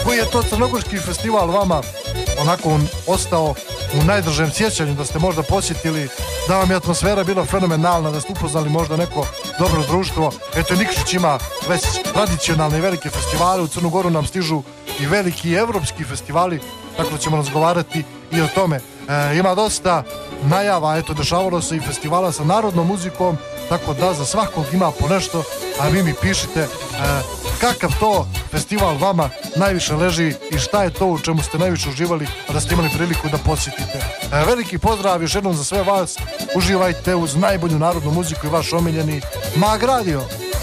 Koji je to crnogorski festival vama onako ostao u najdržem sjećanju, da ste možda posjetili, da vam je atmosfera bila fenomenalna, da ste upoznali možda neko dobro društvo? Eto, Nikšić ima već tradicionalne i velike festivale, u Crnu Goru nam stižu i veliki evropski festivali, tako da ćemo razgovarati i o tome. Ima dosta najava, eto, dešavalo se i festivala sa narodnom muzikom, tako da za svakog ima po nešto, a vi mi pišite kakav to festival vama najviše leži i šta je to u čemu ste najviše uživali, a da ste imali priliku da posjetite. Veliki pozdrav još jednom za sve vas, uživajte uz najbolju narodnu muziku i vaš omiljeni Mag Radio.